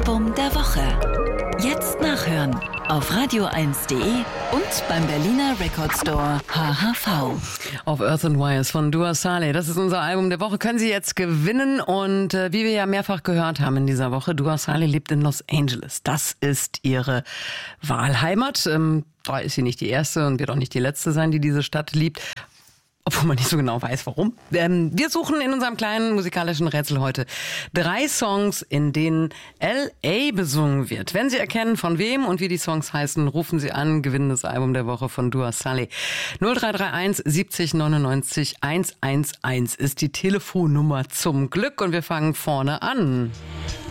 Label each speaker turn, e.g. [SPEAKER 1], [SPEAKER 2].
[SPEAKER 1] Album der Woche. Jetzt nachhören auf radio1.de und beim Berliner Record Store HHV.
[SPEAKER 2] Auf Earth and Wires von Dua Saleh. Das ist unser Album der Woche. Können Sie jetzt gewinnen. Und wie wir ja mehrfach gehört haben in dieser Woche, Dua Saleh lebt in Los Angeles. Das ist ihre Wahlheimat. Da ist sie nicht die erste und wird auch nicht die letzte sein, die diese Stadt liebt. Obwohl man nicht so genau weiß, warum. Wir suchen in unserem kleinen musikalischen Rätsel heute 3 Songs, in denen L.A. besungen wird. Wenn Sie erkennen, von wem und wie die Songs heißen, rufen Sie an. Gewinnen das Album der Woche von Dua Saleh. 0331 70 99 111 ist die Telefonnummer zum Glück. Und wir fangen vorne an.